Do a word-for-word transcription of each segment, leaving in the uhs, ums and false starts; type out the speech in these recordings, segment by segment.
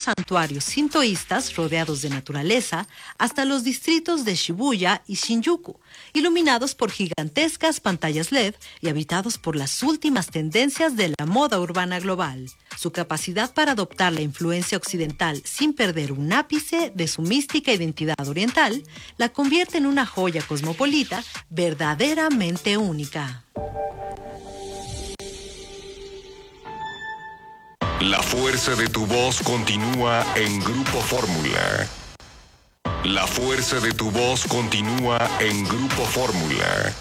santuarios sintoístas rodeados de naturaleza hasta los distritos de Shibuya y Shinjuku, iluminados por gigantescas pantallas L E D y habitados por las últimas tendencias de la moda urbana global. Su capacidad para adoptar la influencia occidental sin perder un ápice de su mística identidad oriental la convierte en una joya cosmopolita verdaderamente única. La fuerza de tu voz continúa en Grupo Fórmula. La fuerza de tu voz continúa en Grupo Fórmula.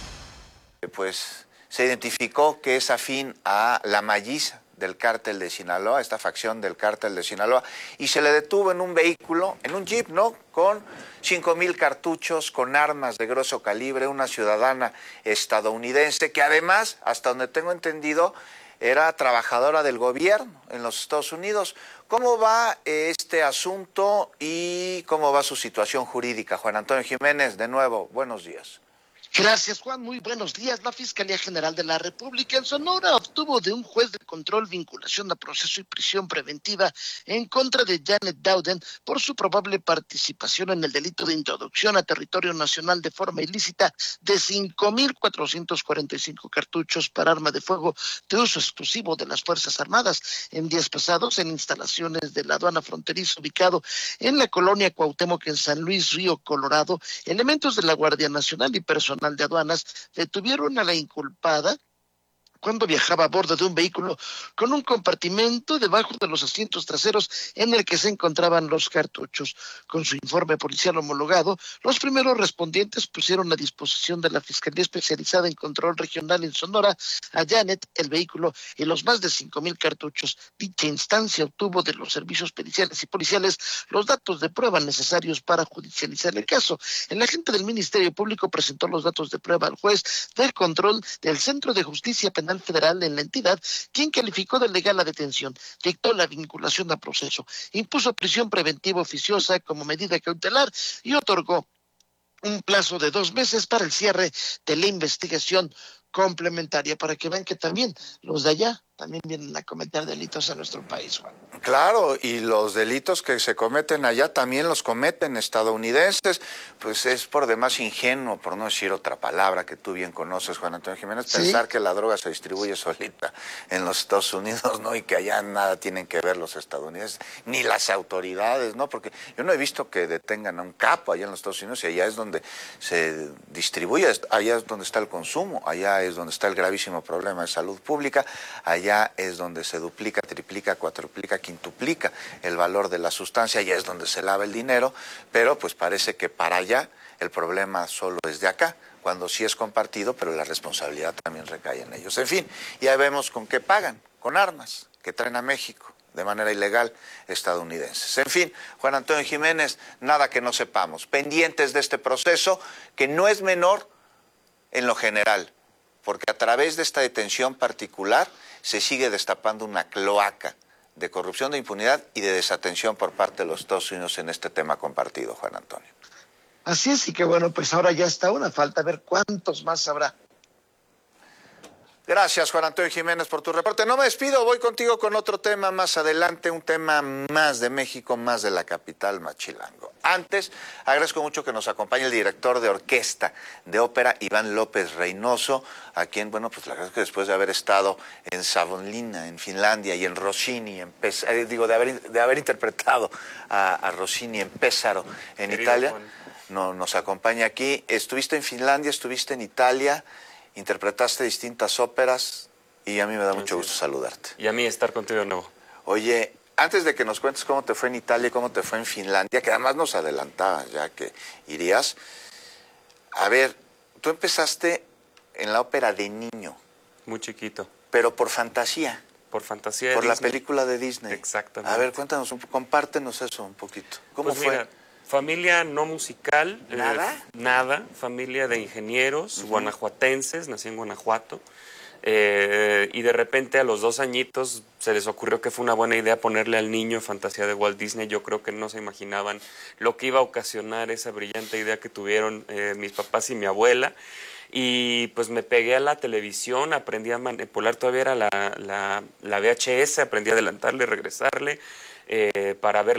Pues se identificó que es afín a la malliza del cártel de Sinaloa, esta facción del cártel de Sinaloa, y se le detuvo en un vehículo, en un jeep, ¿no?, con cinco mil cartuchos, con armas de grueso calibre, una ciudadana estadounidense que además, hasta donde tengo entendido, era trabajadora del gobierno en los Estados Unidos. ¿Cómo va este asunto y cómo va su situación jurídica? Juan Antonio Jiménez, de nuevo, buenos días. Gracias, Juan. Muy buenos días. La Fiscalía General de la República en Sonora obtuvo de un juez de control vinculación a proceso y prisión preventiva en contra de Janet Dowden por su probable participación en el delito de introducción a territorio nacional de forma ilícita de cinco mil cuatrocientos cuarenta y cinco cartuchos para arma de fuego de uso exclusivo de las Fuerzas Armadas. En días pasados, en instalaciones de la aduana fronteriza ubicado en la colonia Cuauhtémoc en San Luis Río Colorado, elementos de la Guardia Nacional y personal de aduanas detuvieron a la inculpada cuando viajaba a bordo de un vehículo con un compartimento debajo de los asientos traseros en el que se encontraban los cartuchos. Con su informe policial homologado, los primeros respondientes pusieron a disposición de la Fiscalía Especializada en Control Regional en Sonora a Janet, el vehículo y los más de cinco mil cartuchos. Dicha instancia obtuvo de los servicios periciales y policiales los datos de prueba necesarios para judicializar el caso. El agente del Ministerio Público presentó los datos de prueba al juez del control del Centro de Justicia Penal Federal en la entidad, quien calificó de legal la detención, dictó la vinculación a proceso, impuso prisión preventiva oficiosa como medida cautelar y otorgó un plazo de dos meses para el cierre de la investigación complementaria, para que vean que también los de allá también vienen a cometer delitos en nuestro país, Juan. Claro, y los delitos que se cometen allá también los cometen estadounidenses. Pues es por demás ingenuo, por no decir otra palabra que tú bien conoces, Juan Antonio Jiménez, ¿sí?, pensar que la droga se distribuye solita en los Estados Unidos, ¿no? Y que allá nada tienen que ver los estadounidenses, ni las autoridades, ¿no? Porque yo no he visto que detengan a un capo allá en los Estados Unidos, y allá es donde se distribuye, allá es donde está el consumo, allá es donde está el gravísimo problema de salud pública, allá es donde se duplica, triplica, cuatruplica, quintuplica el valor de la sustancia, allá es donde se lava el dinero, pero pues parece que para allá el problema solo es de acá, cuando sí es compartido, pero la responsabilidad también recae en ellos. En fin, ya vemos con qué pagan, con armas que traen a México de manera ilegal estadounidenses. En fin, Juan Antonio Jiménez, nada que no sepamos, pendientes de este proceso que no es menor en lo general, porque a través de esta detención particular se sigue destapando una cloaca de corrupción, de impunidad y de desatención por parte de los Estados Unidos en este tema compartido, Juan Antonio. Así es, y que bueno, pues ahora ya está una falta, a ver cuántos más habrá. Gracias, Juan Antonio Jiménez, por tu reporte. No me despido, voy contigo con otro tema más adelante, un tema más de México, más de la capital, más chilango. Antes, agradezco mucho que nos acompañe el director de orquesta de ópera, Iván López Reynoso, a quien, bueno, pues la verdad es que después de haber estado en Savonlinna, en Finlandia, y en Rossini, en Pes eh, digo, de haber, de haber interpretado a, a Rossini en Pésaro, en Querido Italia, no, nos acompaña aquí. Estuviste en Finlandia, estuviste en Italia, interpretaste distintas óperas y a mí me da mucho gusto saludarte. Y a mí estar contigo de nuevo. Oye, antes de que nos cuentes cómo te fue en Italia y cómo te fue en Finlandia, que además nos adelantabas ya que irías, a ver, tú empezaste en la ópera de niño. Muy chiquito. Pero por fantasía. Por fantasía de Por Disney. la película de Disney. Exactamente. A ver, cuéntanos, un, compártenos eso un poquito. ¿Cómo pues fue? Mira, familia no musical. ¿Nada? Eh, nada. Familia de ingenieros, uh-huh, guanajuatenses, nací en Guanajuato. Eh, y de repente a los dos añitos se les ocurrió que fue una buena idea ponerle al niño fantasía de Walt Disney. Yo creo que no se imaginaban lo que iba a ocasionar esa brillante idea que tuvieron eh, mis papás y mi abuela. Y pues me pegué a la televisión, aprendí a manipular, todavía era la, la, la V H S, aprendí a adelantarle, regresarle, eh, para ver